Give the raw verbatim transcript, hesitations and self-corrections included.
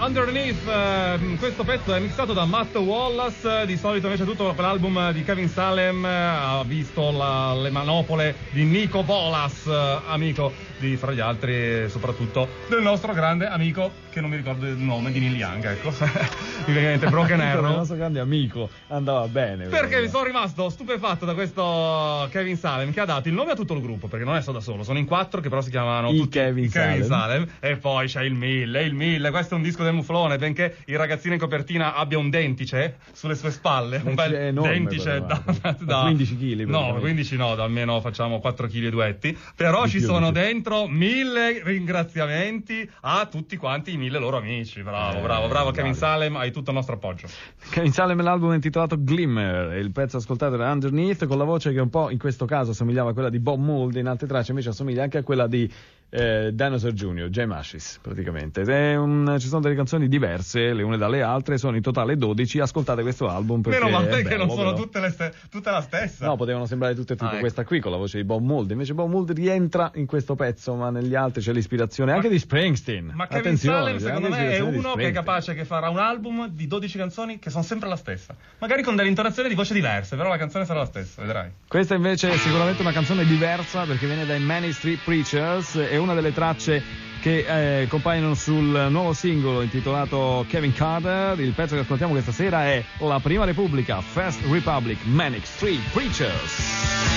Underneath, eh, questo pezzo è mixato da Matt Wallace. Di solito invece tutto l'album di Kevin Salem ha visto la, le manopole di Nico Bolas, eh, amico di, fra gli altri, soprattutto del nostro grande amico, che non mi ricordo il nome, di Neil Young, ecco. Ovviamente Broken Arrow. Il nostro grande amico andava bene. Perché però. mi sono rimasto stupefatto da questo Kevin Salem, che ha dato il nome a tutto il gruppo, perché non è solo da solo, sono in quattro che però si chiamano I tutti Kevin, i Kevin Salem. Salem. E poi c'è il Mille, il Mille, questo è un disco del muflone, benché il ragazzino in copertina abbia un dentice sulle sue spalle, un bel enorme, dentice da, da, da quindici chili. No, quindici no, da almeno facciamo quattro chili e duetti, però di ci più, sono di più. dentro mille ringraziamenti a tutti quanti i mille loro amici. Bravo, Eh, bravo, bravo Kevin bravi. Salem, hai tutto il nostro appoggio. Kevin Salem, l'album è intitolato Glimmer, e il pezzo ascoltato era Underneath, con la voce che un po' in questo caso assomigliava a quella di Bob Mould, in altre tracce invece assomiglia anche a quella di eh, Dinosaur Junior, Jam Ashes praticamente. Ed è un, ci sono delle canzoni diverse le une dalle altre, sono in totale dodici. Ascoltate questo album perché Meno male è che bello, non sono però. tutte, le ste- tutte la stessa. No, potevano sembrare tutte tipo Ah, ecco. questa qui con la voce di Bob Mould, invece Bob Mould rientra in questo pezzo, ma negli altri c'è l'ispirazione anche di Springsteen. Ma Kevin Attenzione, Salem c'è secondo anche me è l'ispirazione di uno che è Springsteen. capace che farà un album di dodici canzoni che sono sempre la stessa, magari con delle intonazioni di voce diverse, però la canzone sarà la stessa, vedrai. Questa invece è sicuramente una canzone diversa perché viene dai Manic Street Preachers, è una delle tracce che eh, compaiono sul nuovo singolo intitolato Kevin Carter. Il pezzo che ascoltiamo questa sera è La Prima Repubblica, First Republic, Manic Street Preachers.